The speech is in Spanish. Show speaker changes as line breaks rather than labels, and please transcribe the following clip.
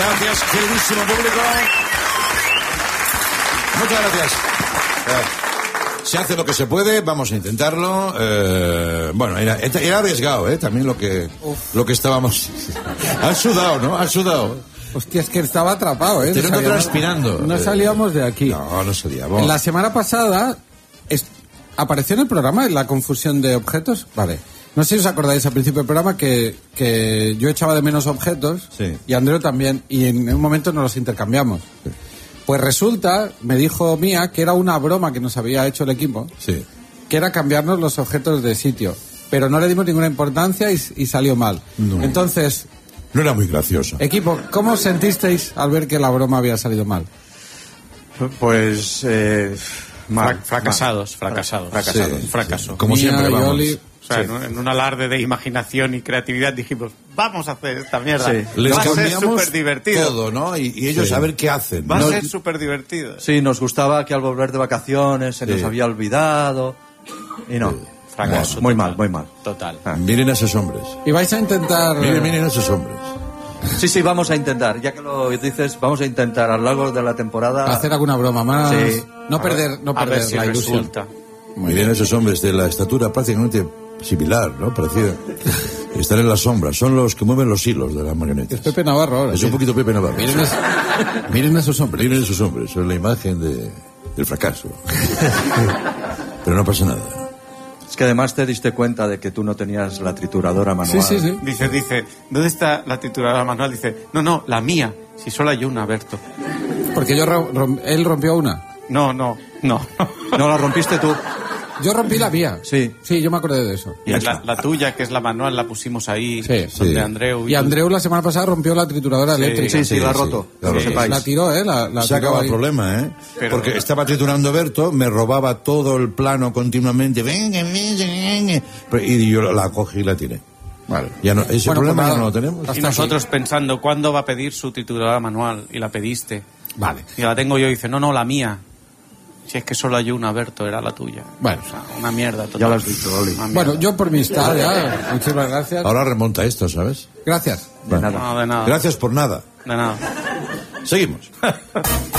Gracias, queridísimo público. Muchas gracias. Se hace lo que se puede, vamos a intentarlo. Bueno, era arriesgado, también lo que estábamos. Has sudado, ¿no? Has sudado.
Hostia, es que estaba atrapado,
Te noto transpirando.
No salíamos de aquí.
No salíamos.
La semana pasada apareció en el programa la confusión de objetos. Vale. No sé si os acordáis al principio del programa que yo echaba de menos objetos,
sí,
y Andreu también, y en un momento nos los intercambiamos. Sí. Pues resulta, me dijo Mía, que era una broma que nos había hecho el equipo,
sí,
que era cambiarnos los objetos de sitio. Pero no le dimos ninguna importancia y salió mal.
No.
Entonces...
No era muy gracioso.
Equipo, ¿cómo os sentisteis al ver que la broma había salido mal?
Pues...
fracasados.
Sí,
fracaso.
Como
Mía,
siempre, vamos.
Yoli...
O sea, en un alarde de imaginación y creatividad dijimos, vamos a hacer esta mierda.
Sí.
Les
Va a ser
cambiamos
súper divertido.
todo, ¿no? Y ellos
Sí.
a ver qué hacen.
Va
¿no?
a ser súper divertido.
Sí, nos gustaba que al volver de vacaciones se nos había olvidado. Y no.
Fracaso.
Muy
total.
mal.
Total.
Miren a esos hombres.
Y vais a intentar...
Miren a esos hombres.
Sí, vamos a intentar. Ya que lo dices, vamos a intentar a lo largo de la temporada...
hacer alguna broma más.
Sí.
No perder
A ver si
la ilusión.
resulta.
Miren a esos hombres de la estatura prácticamente similar, ¿no? Parecida. Están en la sombra. Son los que mueven los hilos de las marionetas.
Es Pepe Navarro ahora.
Es un poquito Pepe Navarro.
Miren a esos hombres.
Miren a esos hombres. Son la imagen del fracaso. Pero no pasa nada.
Es que además te diste cuenta de que tú no tenías la trituradora manual.
Sí.
Dice, ¿dónde está la trituradora manual? Dice, no, la mía. Si solo hay una, Berto.
Porque él rompió una.
No.
No la rompiste tú.
Yo rompí la mía.
Sí.
Sí, yo me acordé de eso.
Y la tuya, que es la manual, la pusimos ahí.
Sí.
Donde
Sí.
Andreu.
Y Andreu la semana pasada rompió la trituradora eléctrica.
Sí, la ha roto.
la
Que sepáis.
La tiró, la
Se
tiró
acaba el
ahí.
problema,
Pero-
Porque estaba triturando Berto, me robaba todo el plano continuamente. Y yo la cogí y la tiré. Vale. Ya no, ese
Bueno,
problema
pues
ya
nada.
no lo tenemos.
Y nosotros pensando, ¿cuándo va a pedir su trituradora manual? Y la pediste.
Vale.
Y la tengo yo y dice, no, la mía. Si es que solo hay una, Berto, era la tuya.
Bueno.
O sea, una mierda total.
Ya lo has dicho, Oli.
Una
Bueno,
mierda.
yo por mi estado ya. Muchísimas gracias.
Ahora remonta esto, ¿sabes?
Gracias.
De nada.
No, de nada.
Gracias por nada.
De nada.
Seguimos.